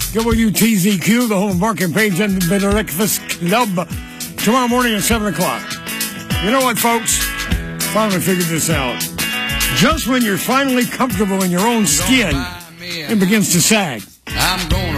WTZQ, the home market page, and the Breakfast Club. Tomorrow morning at 7 o'clock. You know what, folks? Finally figured this out. Just when you're finally comfortable in your own skin, it begins to sag. I'm gonna